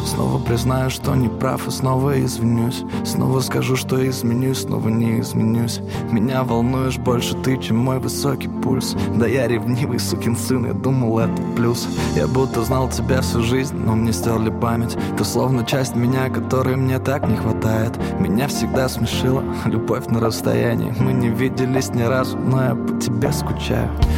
Снова признаю, что не прав, и снова извинюсь. Снова скажу, что изменюсь, снова не изменюсь. Меня волнуешь больше ты, чем мой высокий пульс. Да я ревнивый сукин сын, я думал, это плюс. Я будто знал тебя всю жизнь, но мне стерли память. Ты словно часть меня, которой мне так не хватает. Меня всегда смешила любовь на расстоянии. Мы не виделись ни разу, но я по тебе скучаю.